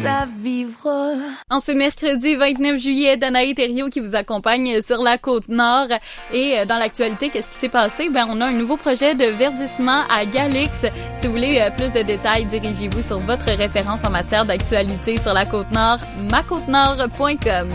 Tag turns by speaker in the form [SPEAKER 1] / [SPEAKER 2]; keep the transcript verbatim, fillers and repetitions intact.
[SPEAKER 1] à vivre.
[SPEAKER 2] En ce mercredi vingt-neuf juillet, Danae Thériault qui vous accompagne sur la Côte-Nord. Et dans l'actualité, qu'est-ce qui s'est passé? Ben, on a un nouveau projet de verdissement à Galix. Si vous voulez plus de détails, dirigez-vous sur votre référence en matière d'actualité sur la Côte-Nord, ma côte nord point com.